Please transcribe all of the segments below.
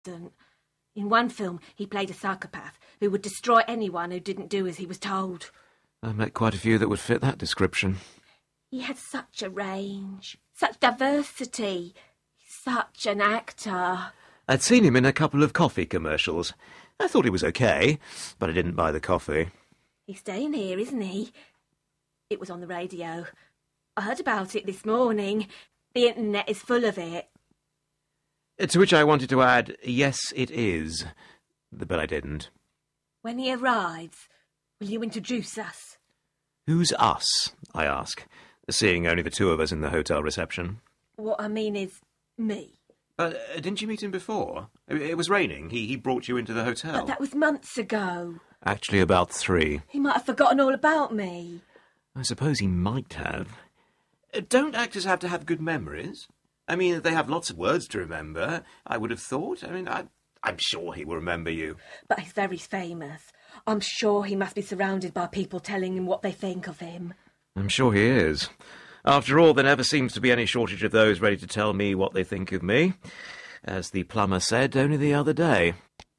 In one film, he played a psychopath who would destroy anyone who didn't do as he was told. I met quite a few that would fit that description. He had such a range, such diversity, such an actor. I'd seen him in a couple of coffee commercials. I thought he was okay, but I didn't buy the coffee. He's staying here, isn't he? It was on the radio. I heard about it this morning. The internet is full of it. To which I wanted to add, yes, it is. But I didn't. When he arrives, will you introduce us? Who's us? I ask, seeing only the two of us in the hotel reception. What I mean is, me. Didn't you meet him before? It was raining. He brought you into the hotel. But that was months ago. Actually, about 3. He might have forgotten all about me. I suppose he might have. Don't actors have to have good memories? I mean, they have lots of words to remember, I would have thought. I mean, I'm sure he will remember you. But he's very famous. I'm sure he must be surrounded by people telling him what they think of him. I'm sure he is. After all, there never seems to be any shortage of those ready to tell me what they think of me, as the plumber said only the other day.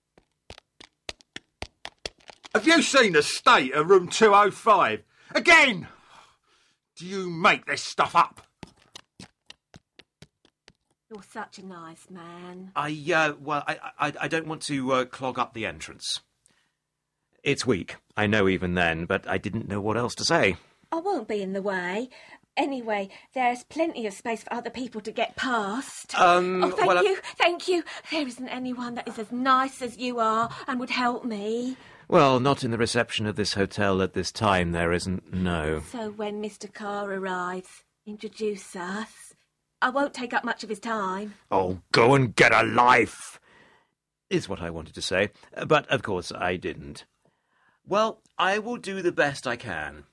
Have you seen the state of room 205? Again! Do you make this stuff up? You're such a nice man. I don't want to clog up the entrance. It's weak, I know even then, but I didn't know what else to say. I won't be in the way. Anyway, there's plenty of space for other people to get past. Thank you. There isn't anyone that is as nice as you are and would help me. Well, not in the reception of this hotel at this time, there isn't, no. So when Mr. Carr arrives, introduce us. I won't take up much of his time. Oh, go and get a life, is what I wanted to say, but of course I didn't. Well, I will do the best I can.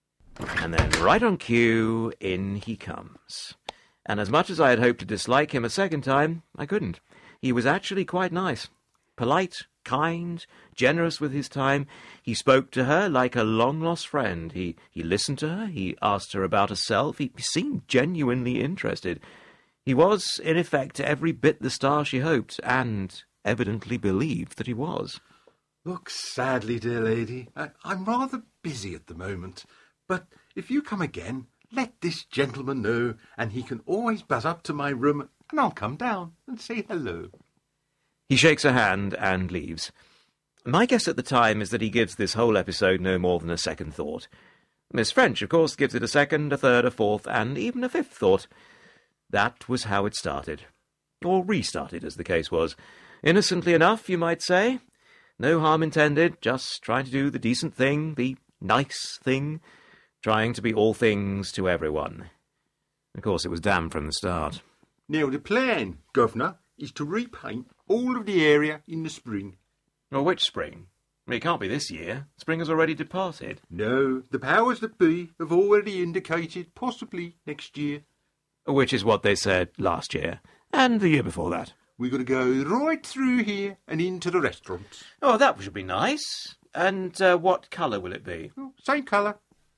And then, right on cue, in he comes. And as much as I had hoped to dislike him a second time, I couldn't. He was actually quite nice. Polite, kind, generous with his time. He spoke to her like a long-lost friend. He listened to her. He asked her about herself. He seemed genuinely interested. He was, in effect, every bit the star she hoped, and evidently believed that he was. Look sadly, dear lady. I'm rather busy at the moment. But if you come again, let this gentleman know, and he can always buzz up to my room, and I'll come down and say hello. He shakes her hand and leaves. My guess at the time is that he gives this whole episode no more than a second thought. Miss French, of course, gives it a second, a third, a fourth, and even a fifth thought. That was how it started. Or restarted, as the case was. Innocently enough, you might say. No harm intended, just trying to do the decent thing, the nice thing. Trying to be all things to everyone. Of course, it was damned from the start. Now, the plan, Governor, is to repaint all of the area in the spring. Well, which spring? It can't be this year. Spring has already departed. No, the powers that be have already indicated possibly next year. Which is what they said last year, and the year before that. We're going to go right through here and into the restaurants. Oh, that should be nice. And what colour will it be? Oh, same colour.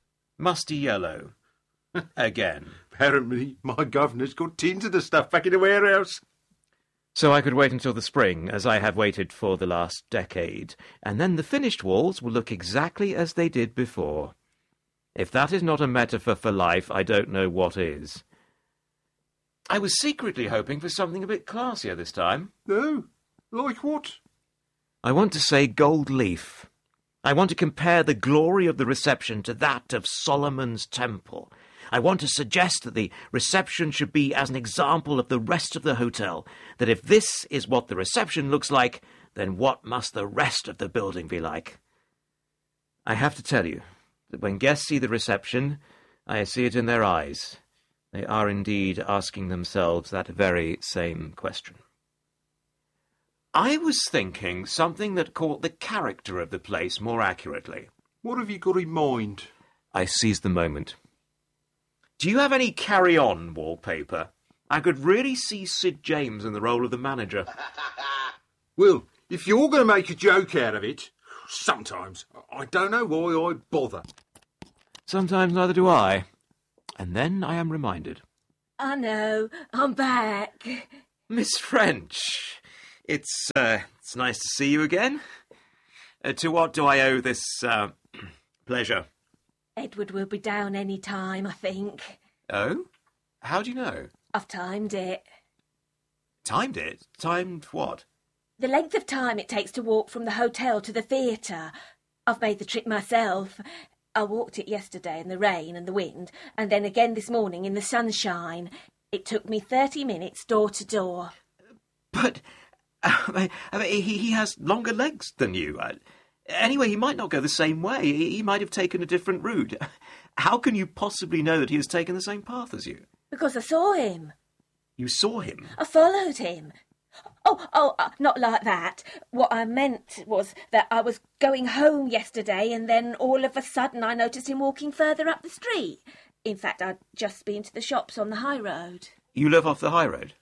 Musty yellow. Again. Apparently, my governor's got tins of the stuff back in the warehouse. So I could wait until the spring, as I have waited for the last decade, and then the finished walls will look exactly as they did before. If that is not a metaphor for life, I don't know what is. I was secretly hoping for something a bit classier this time. Oh, like what? I want to say gold leaf. I want to compare the glory of the reception to that of Solomon's temple. I want to suggest that the reception should be as an example of the rest of the hotel, that if this is what the reception looks like, then what must the rest of the building be like? I have to tell you that when guests see the reception, I see it in their eyes. They are indeed asking themselves that very same question. I was thinking something that caught the character of the place more accurately. What have you got in mind? I seized the moment. Do you have any carry-on wallpaper? I could really see Sid James in the role of the manager. Well, if you're going to make a joke out of it, sometimes, I don't know why I bother. Sometimes neither do I. And then I am reminded. I know, I'm back. Miss French, It's nice to see you again. To what do I owe this pleasure? Edward will be down any time, I think. Oh? How do you know? I've timed it. Timed it? Timed what? The length of time it takes to walk from the hotel to the theatre. I've made the trip myself. I walked it yesterday in the rain and the wind, and then again this morning in the sunshine. It took me 30 minutes door to door. But he has longer legs than you. Anyway, he might not go the same way. He might have taken a different route. How can you possibly know that he has taken the same path as you? Because I saw him. You saw him? I followed him. Oh, not like that. What I meant was that I was going home yesterday and then all of a sudden I noticed him walking further up the street. In fact, I'd just been to the shops on the high road. You live off the high road?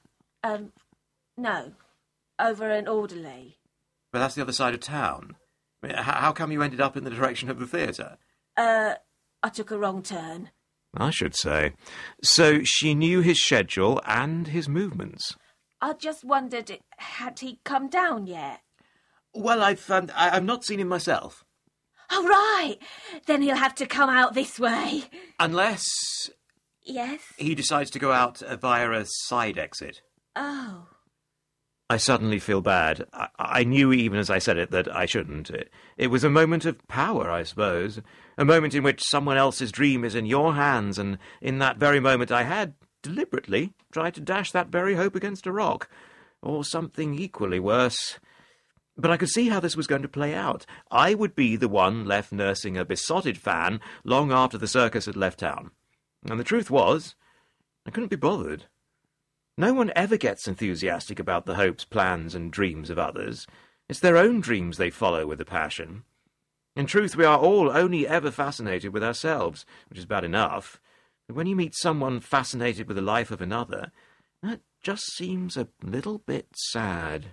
No. Over an Alderley. But that's the other side of town. I mean, how come you ended up in the direction of the theatre? I took a wrong turn. I should say. So she knew his schedule and his movements. I just wondered, had he come down yet? Well, I've not seen him myself. Oh, right. Then he'll have to come out this way. Unless... Yes? He decides to go out via a side exit. Oh. I suddenly feel bad. I knew even as I said it that I shouldn't. It was a moment of power, I suppose. A moment in which someone else's dream is in your hands, and in that very moment I had, deliberately, tried to dash that very hope against a rock. Or something equally worse. But I could see how this was going to play out. I would be the one left nursing a besotted fan long after the circus had left town. And the truth was, I couldn't be bothered. No one ever gets enthusiastic about the hopes, plans, and dreams of others. It's their own dreams they follow with a passion. In truth, we are all only ever fascinated with ourselves, which is bad enough. But when you meet someone fascinated with the life of another, that just seems a little bit sad.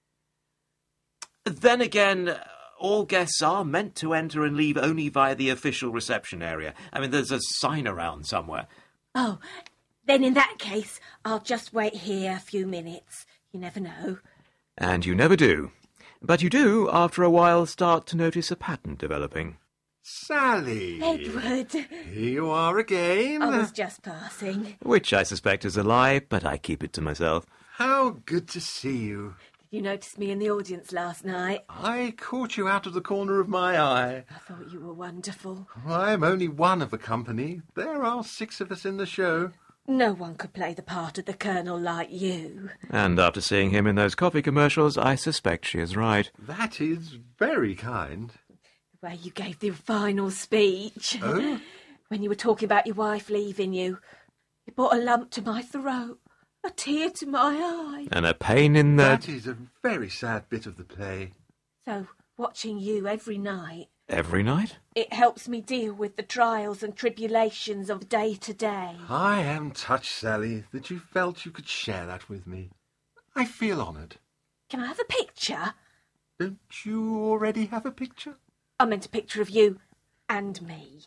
Then again, all guests are meant to enter and leave only via the official reception area. I mean, there's a sign around somewhere. Oh, then in that case, I'll just wait here a few minutes. You never know. And you never do. But you do, after a while, start to notice a pattern developing. Sally! Edward! Here you are again. I was just passing. Which I suspect is a lie, but I keep it to myself. How good to see you. Did you notice me in the audience last night? I caught you out of the corner of my eye. I thought you were wonderful. I'm only one of the company. There are 6 of us in the show. No one could play the part of the Colonel like you. And after seeing him in those coffee commercials, I suspect she is right. That is very kind. The way you gave the final speech. Oh? When you were talking about your wife leaving you. It brought a lump to my throat, a tear to my eye. And a pain in the... That is a very sad bit of the play. So, watching you every night... Every night? It helps me deal with the trials and tribulations of day to day. I am touched, Sally, that you felt you could share that with me. I feel honoured. Can I have a picture? Don't you already have a picture? I meant a picture of you and me.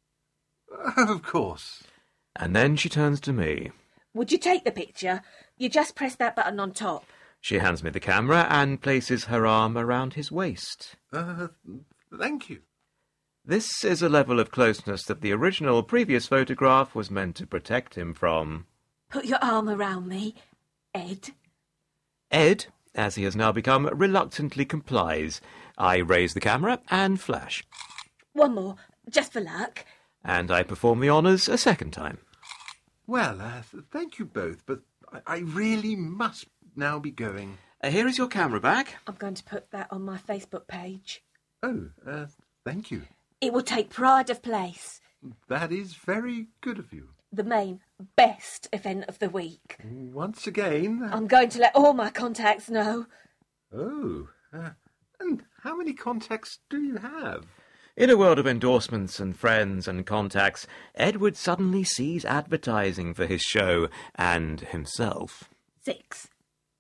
Of course. And then she turns to me. Would you take the picture? You just press that button on top. She hands me the camera and places her arm around his waist. Thank you. This is a level of closeness that the original previous photograph was meant to protect him from. Put your arm around me, Ed. Ed, as he has now become, reluctantly complies. I raise the camera and flash. One more, just for luck. And I perform the honours a second time. Well, thank you both, but I really must now be going. Here is your camera back. I'm going to put that on my Facebook page. Oh, thank you. It will take pride of place. That is very good of you. The main, best event of the week. Once again... I'm going to let all my contacts know. Oh, and how many contacts do you have? In a world of endorsements and friends and contacts, Edward suddenly sees advertising for his show and himself. 6.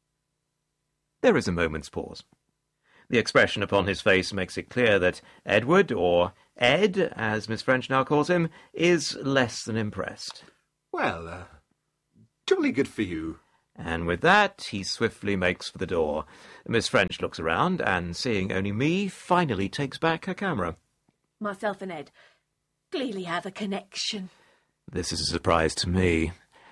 There is a moment's pause. The expression upon his face makes it clear that Edward, or Ed, as Miss French now calls him, is less than impressed. Well, jolly good for you. And with that, he swiftly makes for the door. Miss French looks around, and seeing only me, finally takes back her camera. Myself and Ed clearly have a connection. This is a surprise to me.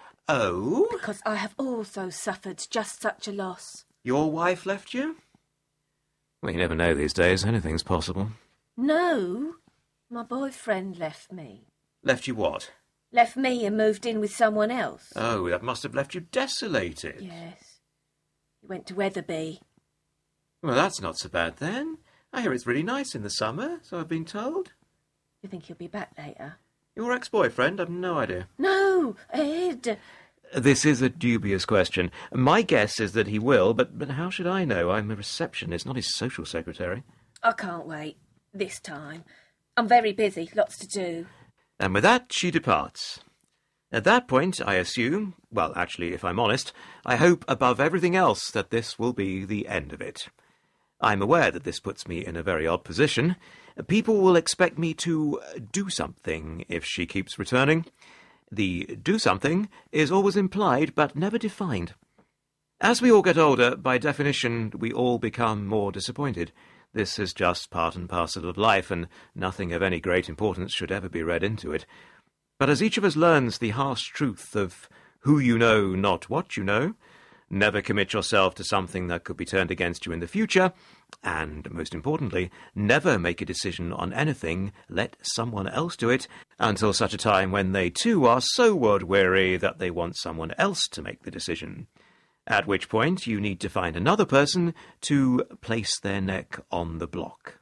Oh? Because I have also suffered just such a loss. Your wife left you? Well, you never know these days. Anything's possible. No, my boyfriend left me. Left you what? Left me and moved in with someone else. Oh, that must have left you desolated. Yes. He went to Wetherby. Well, that's not so bad then. I hear it's really nice in the summer, so I've been told. You think he'll be back later? Your ex-boyfriend? I've no idea. No, Ed. This is a dubious question. My guess is that he will, but how should I know? I'm a receptionist, not his social secretary. I can't wait. This time. I'm very busy, lots to do. And with that, she departs. At that point, I assume, well, actually, if I'm honest, I hope above everything else that this will be the end of it. I'm aware that this puts me in a very odd position. People will expect me to do something if she keeps returning. The do something is always implied but never defined. As we all get older, by definition, we all become more disappointed. This is just part and parcel of life, and nothing of any great importance should ever be read into it. But as each of us learns the harsh truth of who you know, not what you know, never commit yourself to something that could be turned against you in the future, and, most importantly, never make a decision on anything, let someone else do it, until such a time when they too are so world-weary that they want someone else to make the decision. At which point you need to find another person to place their neck on the block.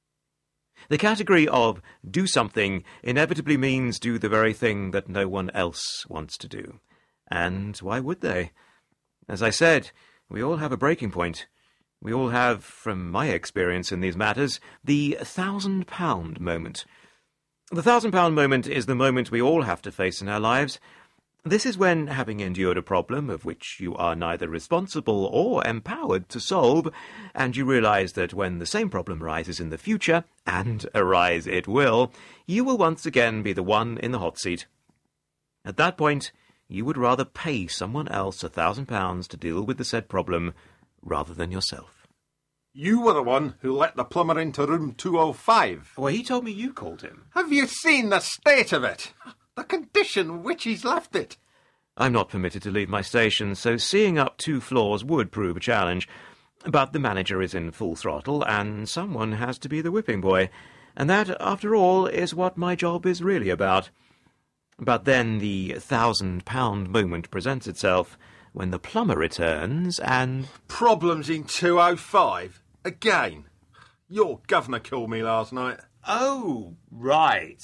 The category of do something inevitably means do the very thing that no one else wants to do. And why would they? As I said, we all have a breaking point. We all have, from my experience in these matters, the £1,000 moment. The £1,000 moment is the moment we all have to face in our lives. This is when, having endured a problem of which you are neither responsible or empowered to solve, and you realise that when the same problem rises in the future, and arise it will once again be the one in the hot seat. At that point, you would rather pay someone else £1,000 to deal with the said problem, rather than yourself. You were the one who let the plumber into room 205. Well, he told me you called him. Have you seen the state of it? The condition in which he's left it. I'm not permitted to leave my station, so seeing up 2 floors would prove a challenge. But the manager is in full throttle, and someone has to be the whipping boy. And that, after all, is what my job is really about. But then the £1,000 moment presents itself, when the plumber returns and... Problems in 205? Again? Your governor called me last night. Oh, right.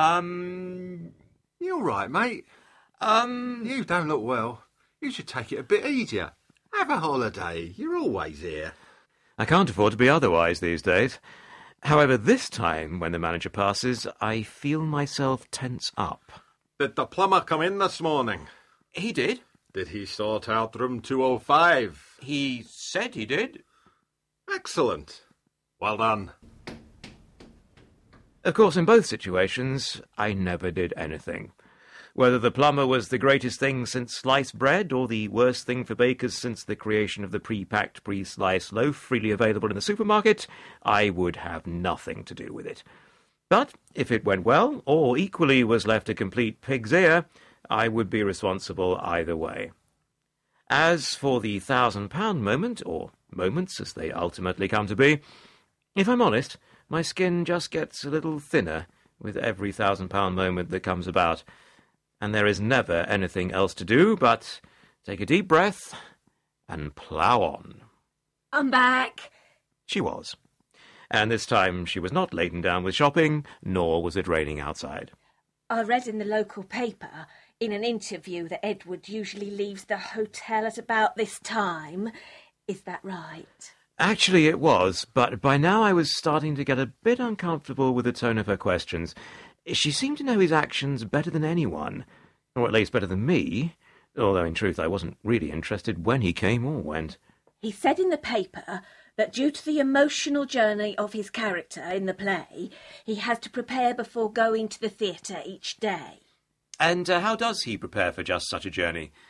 You all right, mate? You don't look well. You should take it a bit easier. Have a holiday. You're always here. I can't afford to be otherwise these days. However, this time, when the manager passes, I feel myself tense up. Did the plumber come in this morning? He did. Did he sort out room 205? He said he did. Excellent. Well done. Of course, in both situations, I never did anything. Whether the plumber was the greatest thing since sliced bread, or the worst thing for bakers since the creation of the pre-packed, pre-sliced loaf freely available in the supermarket, I would have nothing to do with it. But if it went well, or equally was left a complete pig's ear, I would be responsible either way. As for the £1,000 moment, or moments as they ultimately come to be, if I'm honest, my skin just gets a little thinner with every £1,000 moment that comes about, and there is never anything else to do but take a deep breath and plough on. I'm back. She was. And this time she was not laden down with shopping, nor was it raining outside. I read in the local paper, in an interview, that Edward usually leaves the hotel at about this time. Is that right? Actually, it was, but by now I was starting to get a bit uncomfortable with the tone of her questions. She seemed to know his actions better than anyone, or at least better than me, although in truth I wasn't really interested when he came or went. He said in the paper that due to the emotional journey of his character in the play, he has to prepare before going to the theatre each day. And how does he prepare for just such a journey?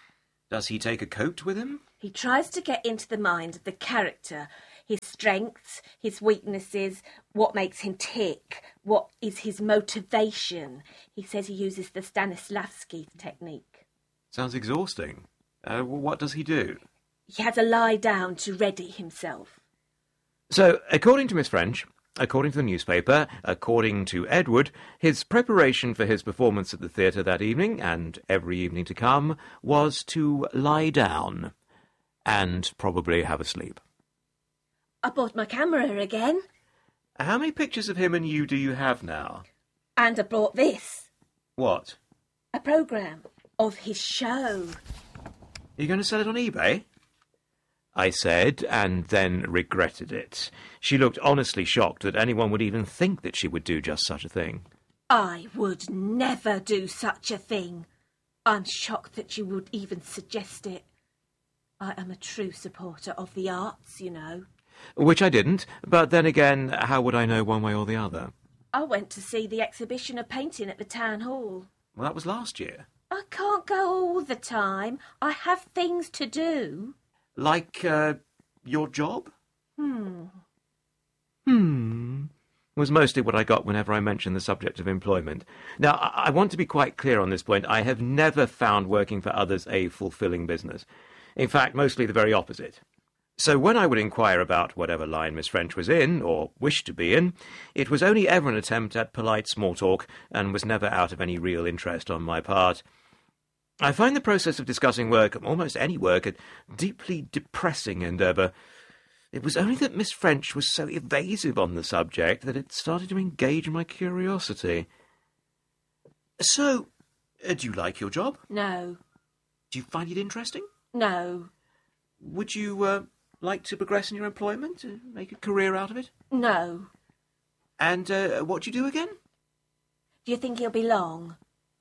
Does he take a coat with him? He tries to get into the mind of the character, his strengths, his weaknesses, what makes him tick, what is his motivation. He says he uses the Stanislavski technique. Sounds exhausting. What does he do? He has a lie down to ready himself. So, according to Miss French, according to the newspaper, according to Edward, his preparation for his performance at the theatre that evening, and every evening to come, was to lie down and probably have a sleep. I bought my camera again. How many pictures of him and you do you have now? And I brought this. What? A programme of his show. Are you going to sell it on eBay? I said, and then regretted it. She looked honestly shocked that anyone would even think that she would do just such a thing. I would never do such a thing. I'm shocked that you would even suggest it. I am a true supporter of the arts, you know. Which I didn't, but then again, how would I know one way or the other? I went to see the exhibition of painting at the town hall. Well, that was last year. I can't go all the time. I have things to do. Like, your job? Was mostly what I got whenever I mentioned the subject of employment. Now, I want to be quite clear on this point. I have never found working for others a fulfilling business. In fact, mostly the very opposite. So when I would inquire about whatever line Miss French was in, or wished to be in, it was only ever an attempt at polite small talk, and was never out of any real interest on my part. I find the process of discussing work, almost any work, a deeply depressing endeavour. It was only that Miss French was so evasive on the subject that it started to engage my curiosity. So, do you like your job? No. Do you find it interesting? No. Would you like to progress in your employment, make a career out of it? No. And what do you do again? Do you think he'll be long?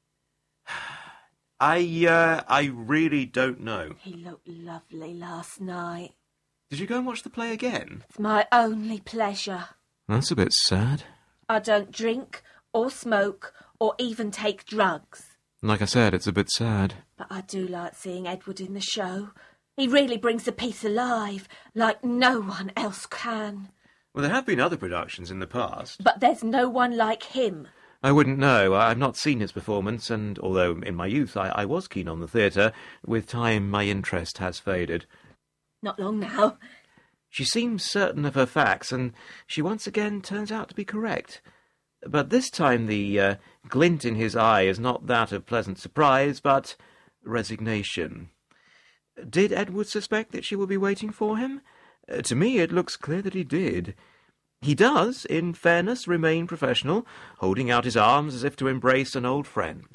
I really don't know. He looked lovely last night. Did you go and watch the play again? It's my only pleasure. That's a bit sad. I don't drink or smoke or even take drugs. Like I said, it's a bit sad. But I do like seeing Edward in the show. He really brings the piece alive, like no one else can. Well, there have been other productions in the past. But there's no one like him. I wouldn't know. I've not seen his performance, and although in my youth I was keen on the theatre, with time my interest has faded. Not long now. She seems certain of her facts, and she once again turns out to be correct. But this time the glint in his eye is not that of pleasant surprise, but resignation. Did Edward suspect that she would be waiting for him? To me it looks clear that he did. He does, in fairness, remain professional, holding out his arms as if to embrace an old friend.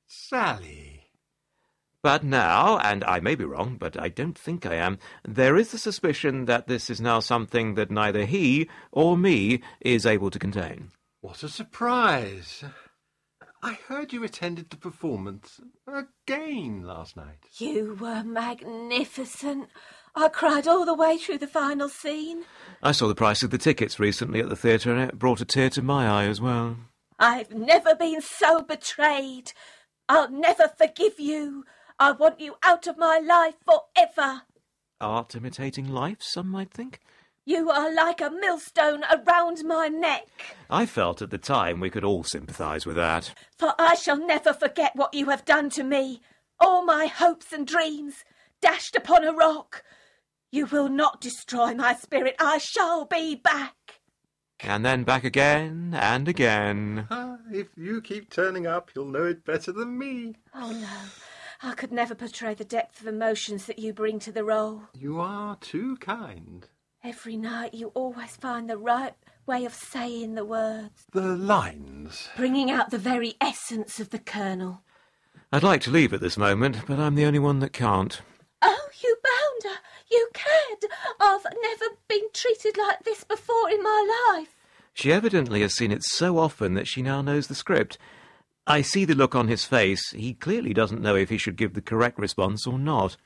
Sally. But now, and I may be wrong, but I don't think I am, there is the suspicion that this is now something that neither he or me is able to contain. What a surprise. I heard you attended the performance again last night. You were magnificent. I cried all the way through the final scene. I saw the price of the tickets recently at the theatre, and it brought a tear to my eye as well. I've never been so betrayed. I'll never forgive you. I want you out of my life forever. Art imitating life, some might think. You are like a millstone around my neck. I felt at the time we could all sympathise with that. For I shall never forget what you have done to me. All my hopes and dreams, dashed upon a rock. You will not destroy my spirit. I shall be back. And then back again and again. If you keep turning up, you'll know it better than me. Oh, no. I could never portray the depth of emotions that you bring to the role. You are too kind. Every night you always find the right way of saying the words. The lines. Bringing out the very essence of the Colonel. I'd like to leave at this moment, but I'm the only one that can't. Oh, you bounder! You cad! I've never been treated like this before in my life. She evidently has seen it so often that she now knows the script. I see the look on his face. He clearly doesn't know if he should give the correct response or not.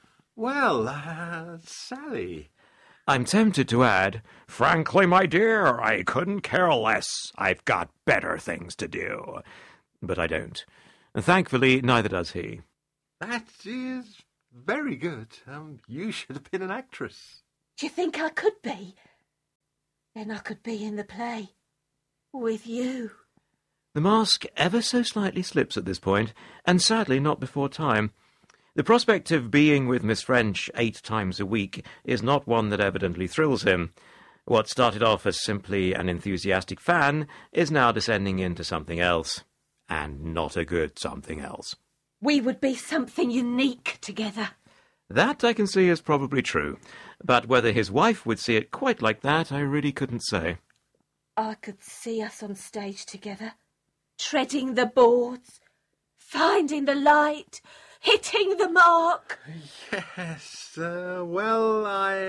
Well, Sally. I'm tempted to add, "Frankly, my dear, I couldn't care less. I've got better things to do." But I don't. And thankfully, neither does he. That is Very good. You should have been an actress. Do you think I could be? Then I could be in the play. With you. The mask ever so slightly slips at this point, and sadly not before time. The prospect of being with Miss French 8 times a week is not one that evidently thrills him. What started off as simply an enthusiastic fan is now descending into something else. And not a good something else. We would be something unique together. That I can see is probably true, but whether his wife would see it quite like that, I really couldn't say. I could see us on stage together, treading the boards, finding the light, hitting the mark. Yes, well,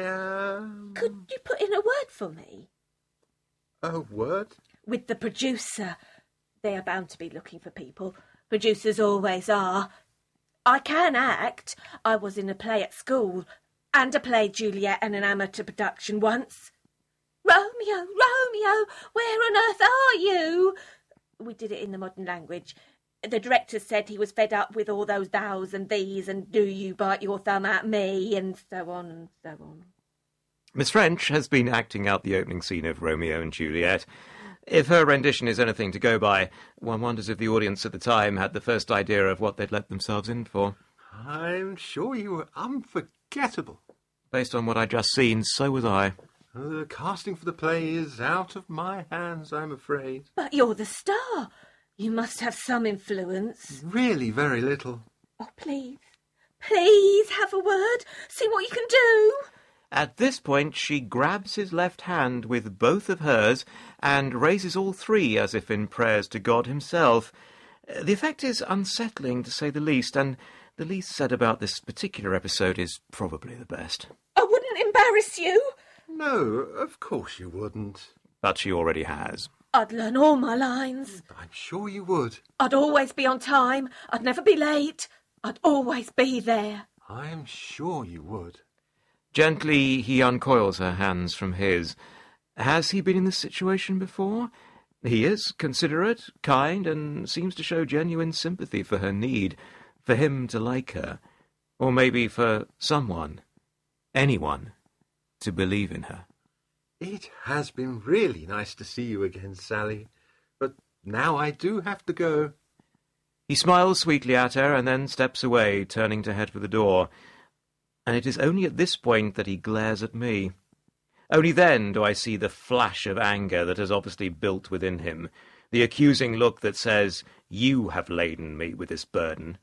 Could you put in a word for me? A word? With the producer. They are bound to be looking for people. Producers always are. I can act. I was in a play at school, and I played Juliet in an amateur production once. Romeo, Romeo, where on earth are you? We did it in the modern language. The director said he was fed up with all those thous and these and do you bite your thumb at me and so on and so on. Miss French has been acting out the opening scene of Romeo and Juliet. If her rendition is anything to go by, one wonders if the audience at the time had the first idea of what they'd let themselves in for. I'm sure you were unforgettable. Based on what I'd just seen, so was I. The casting for the play is out of my hands, I'm afraid. But you're the star. You must have some influence. Really very little. Oh, please. Please have a word. See what you can do. At this point, she grabs his left hand with both of hers and raises all three as if in prayers to God himself. The effect is unsettling, to say the least, and the least said about this particular episode is probably the best. I wouldn't embarrass you. No, of course you wouldn't. But she already has. I'd learn all my lines. I'm sure you would. I'd always be on time. I'd never be late. I'd always be there. I'm sure you would. Gently, he uncoils her hands from his. Has he been in this situation before? He is considerate, kind, and seems to show genuine sympathy for her need, for him to like her, or maybe for someone, anyone, to believe in her. It has been really nice to see you again, Sally, but now I do have to go. He smiles sweetly at her and then steps away, turning to head for the door. And it is only at this point that he glares at me. Only then do I see the flash of anger that has obviously built within him, the accusing look that says, "You have laden me with this burden."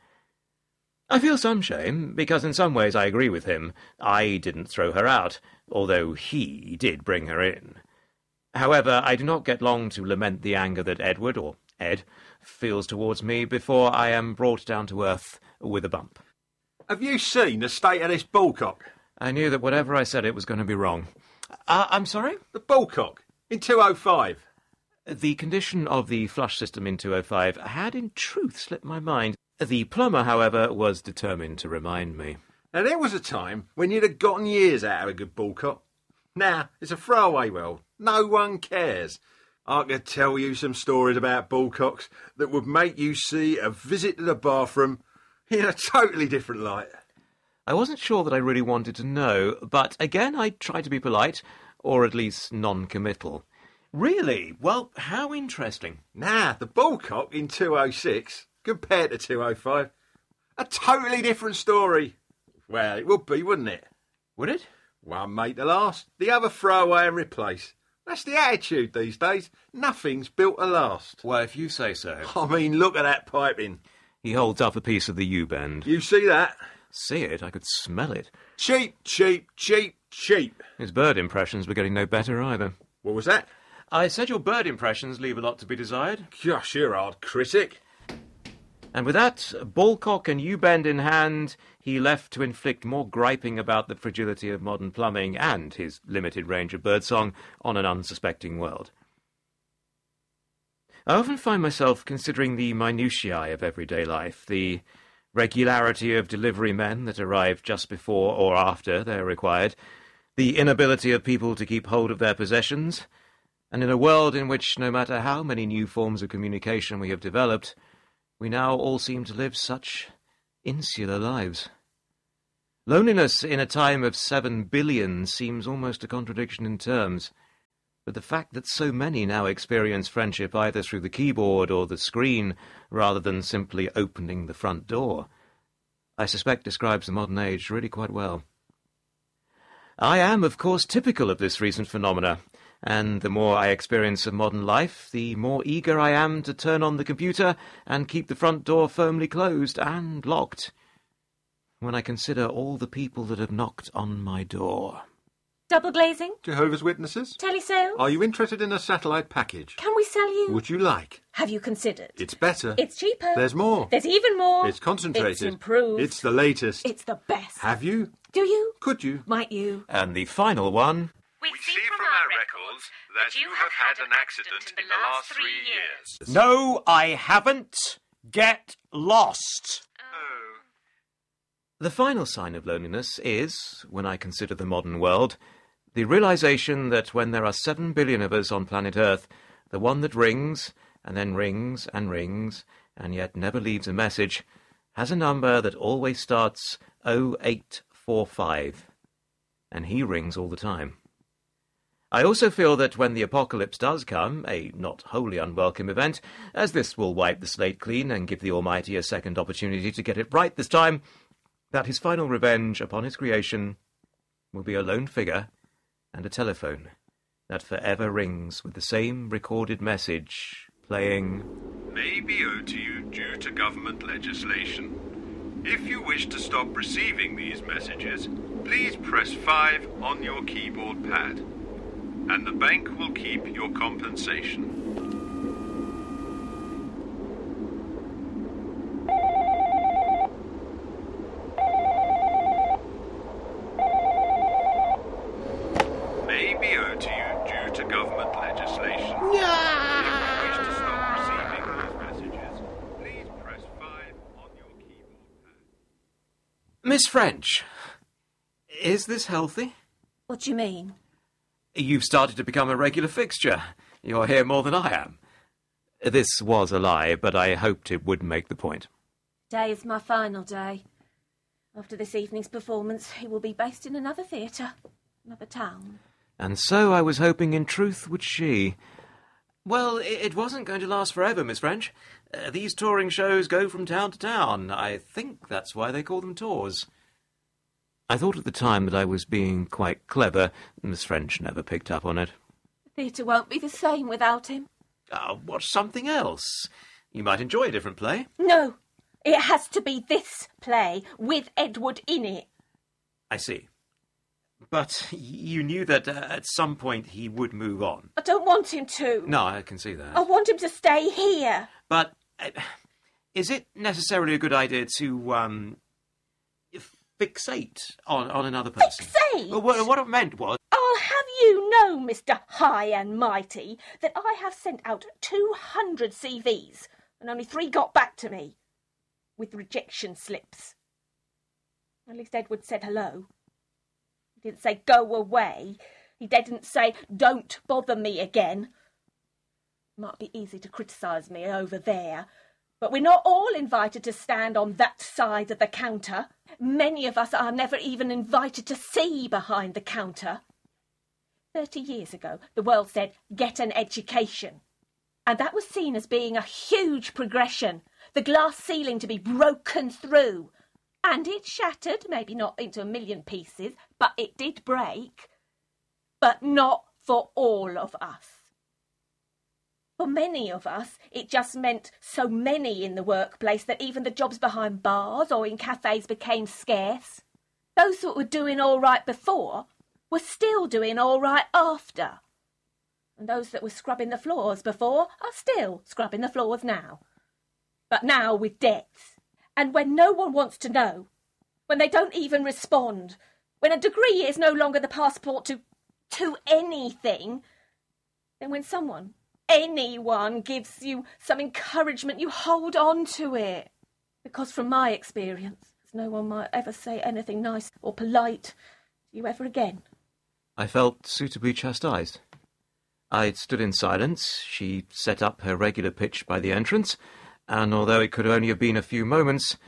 I feel some shame, because in some ways I agree with him. I didn't throw her out, although he did bring her in. However, I do not get long to lament the anger that Edward, or Ed, feels towards me before I am brought down to earth with a bump. Have you seen the state of this bullcock? I knew that whatever I said it was going to be wrong. I'm sorry? The bullcock, in 205. The condition of the flush system in 205 had in truth slipped my mind. The plumber, however, was determined to remind me. Now, there was a time when you'd have gotten years out of a good bullcock. Now, it's a throwaway world. No one cares. I could tell you some stories about bullcocks that would make you see a visit to the bathroom in a totally different light. I wasn't sure that I really wanted to know, but again I tried to be polite, or at least non-committal. Really? Well, how interesting. Now, the bullcock in 206, compared to 205, a totally different story. Well, it would be, wouldn't it? Would it? One mate to last, the other throw away and replace. That's the attitude these days. Nothing's built to last. Well, if you say so. I mean, look at that piping. He holds up a piece of the U-bend. You see that? See it? I could smell it. Cheap, cheap, cheap, cheap. His bird impressions were getting no better either. What was that? I said your bird impressions leave a lot to be desired. Gosh, you're a hard critic. And with that, ballcock and U-bend in hand, he left to inflict more griping about the fragility of modern plumbing and his limited range of birdsong on an unsuspecting world. I often find myself considering the minutiae of everyday life, the regularity of delivery men that arrive just before or after they're required, the inability of people to keep hold of their possessions, and in a world in which, no matter how many new forms of communication we have developed, we now all seem to live such insular lives. Loneliness in a time of 7 billion seems almost a contradiction in terms. But the fact that so many now experience friendship either through the keyboard or the screen rather than simply opening the front door, I suspect describes the modern age really quite well. I am, of course, typical of this recent phenomena, and the more I experience of modern life, the more eager I am to turn on the computer and keep the front door firmly closed and locked. When I consider all the people that have knocked on my door. Double glazing? Jehovah's Witnesses? Telesales? Are you interested in a satellite package? Can we sell you? Would you like? Have you considered? It's better. It's cheaper. There's more. There's even more. It's concentrated. It's improved. It's the latest. It's the best. Have you? Do you? Could you? Might you? And the final one. We see from our records that you have had an accident in the last 3 years. No, I haven't. Get lost. Oh. The final sign of loneliness is, when I consider the modern world, the realization that when there are 7 billion of us on planet Earth, the one that rings, and then rings, and yet never leaves a message, has a number that always starts 0845, and he rings all the time. I also feel that when the apocalypse does come, a not wholly unwelcome event, as this will wipe the slate clean and give the Almighty a second opportunity to get it right this time, that his final revenge upon his creation will be a lone figure and a telephone that forever rings with the same recorded message playing, May be owed to you due to government legislation. If you wish to stop receiving these messages, please press 5 on your keyboard pad, and the bank will keep your compensation. May be owed to you due to government legislation. If you wish to stop receiving these messages, please press 5 on your keyboard pad. Miss French, is this healthy? What do you mean? You've started to become a regular fixture. You're here more than I am. This was a lie, but I hoped it would make the point. Today is my final day. After this evening's performance, he will be based in another theatre, another town. And so I was hoping in truth would she. Well, it wasn't going to last forever, Miss French. These touring shows go from town to town. I think that's why they call them tours. I thought at the time that I was being quite clever. Miss French never picked up on it. The theatre won't be the same without him. Watch something else. You might enjoy a different play. No, it has to be this play with Edward in it. I see. But you knew that at some point he would move on. I don't want him to. No, I can see that. I want him to stay here. But is it necessarily a good idea to fixate on another person? Fixate? Well, what it meant was... I'll have you know, Mr. High and Mighty, that I have sent out 200 CVs and only 3 got back to me with rejection slips. At least Edward said hello. He didn't say go away. He didn't say don't bother me again. Might be easy to criticise me over there, but we're not all invited to stand on that side of the counter. Many of us are never even invited to see behind the counter. 30 years ago, the world said, get an education. And that was seen as being a huge progression, the glass ceiling to be broken through. And it shattered, maybe not into 1 million pieces, but it did break. But not for all of us. For many of us, it just meant so many in the workplace that even the jobs behind bars or in cafes became scarce. Those that were doing all right before were still doing all right after. And those that were scrubbing the floors before are still scrubbing the floors now. But now with debts. And when no one wants to know, when they don't even respond, when a degree is no longer the passport to anything, then when anyone gives you some encouragement, you hold on to it. Because from my experience, no one might ever say anything nice or polite to you ever again. I felt suitably chastised. I stood in silence. She set up her regular pitch by the entrance, and although it could only have been a few moments,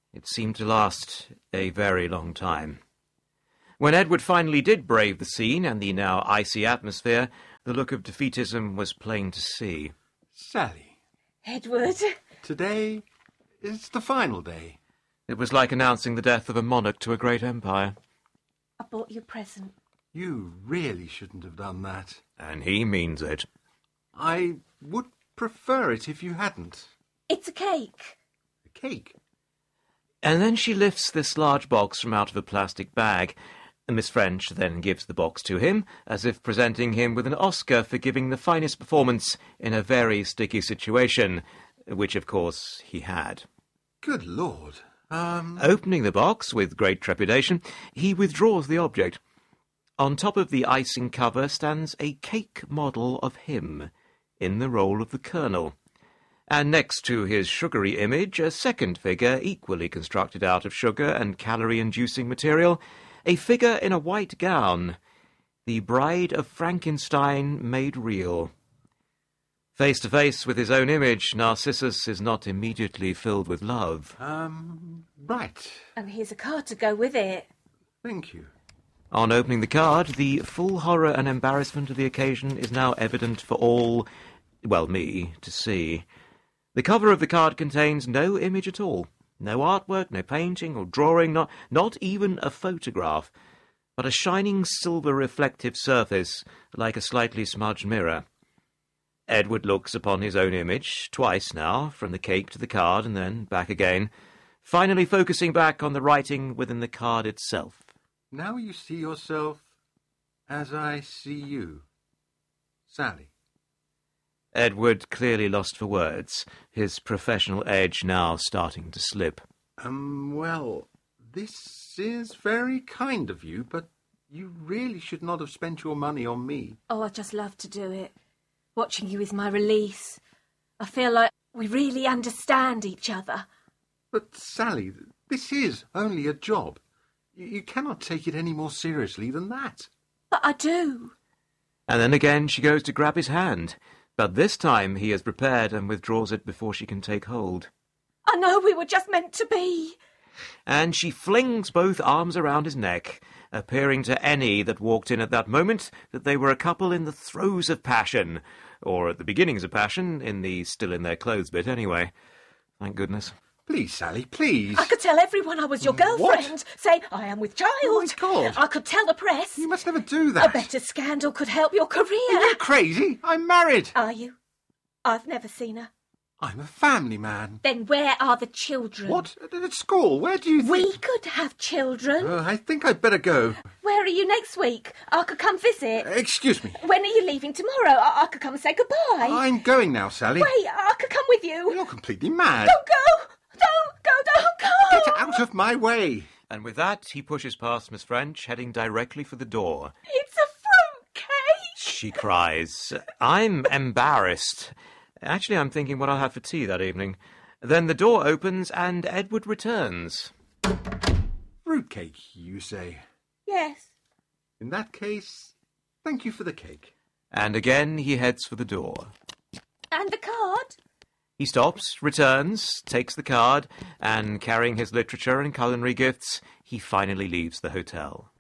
It seemed to last a very long time. When Edward finally did brave the scene and the now icy atmosphere, the look of defeatism was plain to see. Sally. Edward. Today is the final day. It was like announcing the death of a monarch to a great empire. I bought you a present. You really shouldn't have done that. And he means it. I would prefer it if you hadn't. It's a cake. A cake? And then she lifts this large box from out of a plastic bag. Miss French then gives the box to him, as if presenting him with an Oscar for giving the finest performance in a very sticky situation, which, of course, he had. Good Lord. Opening the box with great trepidation, he withdraws the object. On top of the icing cover stands a cake model of him, in the role of the Colonel. And next to his sugary image, a second figure, equally constructed out of sugar and calorie-inducing material, a figure in a white gown, the Bride of Frankenstein made real. Face to face with his own image, Narcissus is not immediately filled with love. Right. And here's a card to go with it. Thank you. On opening the card, the full horror and embarrassment of the occasion is now evident for all, well, me, to see. The cover of the card contains no image at all. No artwork, no painting or drawing, not even a photograph, but a shining silver reflective surface like a slightly smudged mirror. Edward looks upon his own image, twice now, from the cake to the card and then back again, finally focusing back on the writing within the card itself. Now you see yourself as I see you. Sally. Edward clearly lost for words, his professional edge now starting to slip. Well, this is very kind of you, but you really should not have spent your money on me. Oh, I just love to do it. Watching you is my release. I feel like we really understand each other. But, Sally, this is only a job. You cannot take it any more seriously than that. But I do. And then again she goes to grab his hand, but this time he is prepared and withdraws it before she can take hold. I know we were just meant to be. And she flings both arms around his neck, appearing to any that walked in at that moment that they were a couple in the throes of passion, or at the beginnings of passion, in the still-in-their-clothes bit anyway. Thank goodness. Please, Sally, please. I could tell everyone I was your girlfriend. What? Say, I am with child. Oh, my God. I could tell the press. You must never do that. A better scandal could help your career. Are you crazy? I'm married. Are you? I've never seen her. I'm a family man. Then where are the children? What? At school? Where do you think... We could have children. I think I'd better go. Where are you next week? I could come visit. Excuse me. When are you leaving tomorrow? I could come and say goodbye. I'm going now, Sally. Wait, I could come with you. You're completely mad. Don't go! Don't go! Get out of my way. And with that, he pushes past Miss French, heading directly for the door. It's a fruitcake! She cries. I'm embarrassed. Actually, I'm thinking what I'll have for tea that evening. Then the door opens and Edward returns. Fruitcake, you say? Yes. In that case, thank you for the cake. And again he heads for the door. And the card? He stops, returns, takes the card, and carrying his literature and culinary gifts, he finally leaves the hotel.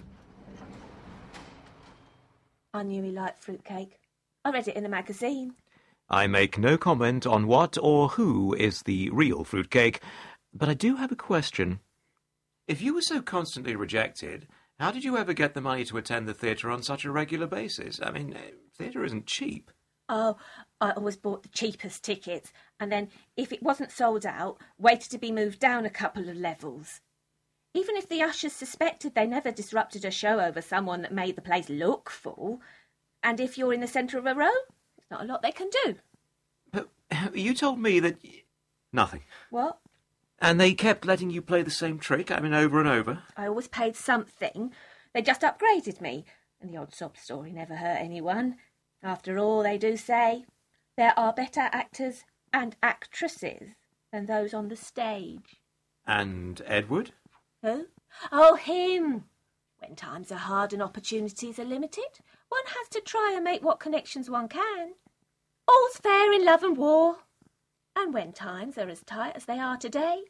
I knew he liked fruitcake. I read it in a magazine. I make no comment on what or who is the real fruitcake, but I do have a question. If you were so constantly rejected, how did you ever get the money to attend the theatre on such a regular basis? I mean, theatre isn't cheap. Oh, I always bought the cheapest tickets, and then, if it wasn't sold out, waited to be moved down a couple of levels. Even if the ushers suspected, they never disrupted a show over someone that made the place look full. And if you're in the centre of a row, there's not a lot they can do. But you told me that... Nothing. What? And they kept letting you play the same trick, I mean, over and over? I always paid something. They just upgraded me, and the odd sob story never hurt anyone. After all, they do say, there are better actors and actresses than those on the stage. And Edward? Who? Oh, him. When times are hard and opportunities are limited, one has to try and make what connections one can. All's fair in love and war. And when times are as tight as they are today,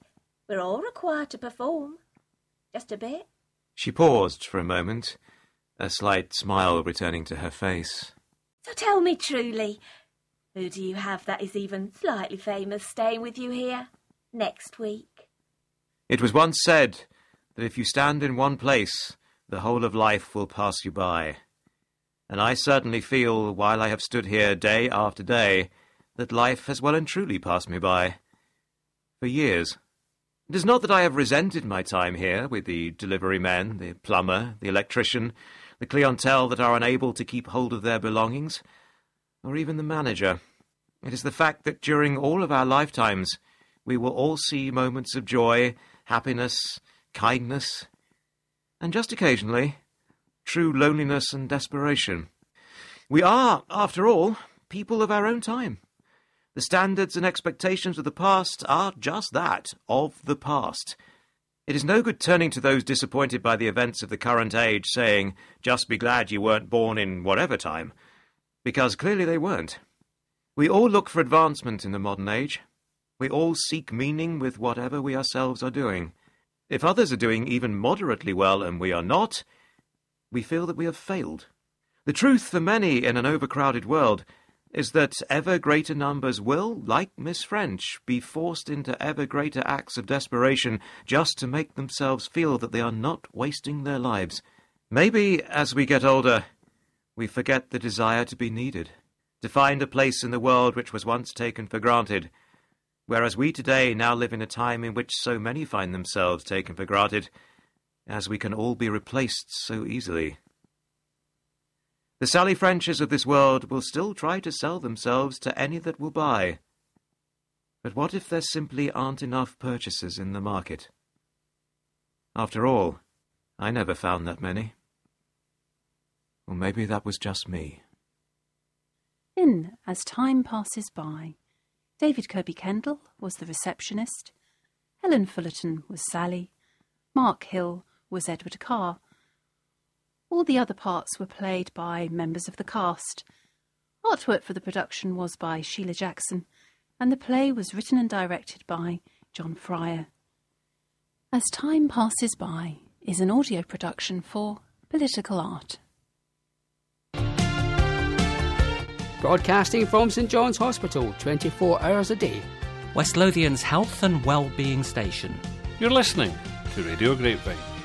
We're all required to perform. Just a bit. She paused for a moment, a slight smile returning to her face. So tell me truly, who do you have that is even slightly famous staying with you here next week? It was once said that if you stand in one place, the whole of life will pass you by. And I certainly feel, while I have stood here day after day, that life has well and truly passed me by. For years. It is not that I have resented my time here with the delivery men, the plumber, the electrician, the clientele that are unable to keep hold of their belongings, or even the manager. It is the fact that during all of our lifetimes we will all see moments of joy, happiness, kindness, and just occasionally, true loneliness and desperation. We are, after all, people of our own time. The standards and expectations of the past are just that, of the past. It is no good turning to those disappointed by the events of the current age saying, just be glad you weren't born in whatever time, because clearly they weren't. We all look for advancement in the modern age. We all seek meaning with whatever we ourselves are doing. If others are doing even moderately well and we are not, we feel that we have failed. The truth for many in an overcrowded world is that ever greater numbers will, like Miss French, be forced into ever greater acts of desperation just to make themselves feel that they are not wasting their lives. Maybe, as we get older, we forget the desire to be needed, to find a place in the world which was once taken for granted, whereas we today now live in a time in which so many find themselves taken for granted, as we can all be replaced so easily. The Sally Frenches of this world will still try to sell themselves to any that will buy. But what if there simply aren't enough purchasers in the market? After all, I never found that many. Or maybe that was just me. In As Time Passes By, David Kirby Kendall was the receptionist, Helen Fullerton was Sally, Mark Hill was Edward Carr. All the other parts were played by members of the cast. Artwork for the production was by Sheila Jackson, and the play was written and directed by John Fryer. As Time Passes By is an audio production for Political Art. Broadcasting from St John's Hospital 24 hours a day. West Lothian's health and well-being station. You're listening to Radio Grapevine.